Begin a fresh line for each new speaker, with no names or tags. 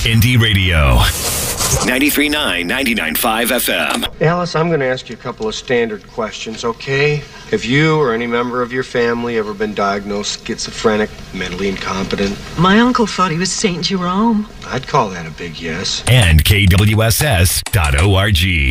Indie Radio. 93.9, 99.5 FM.
Alice, I'm going to ask you a couple of standard questions, okay? Have you or any member of your family ever been diagnosed schizophrenic, mentally incompetent?
My uncle thought he was St. Jerome.
I'd call that a big yes.
And KWSS.org.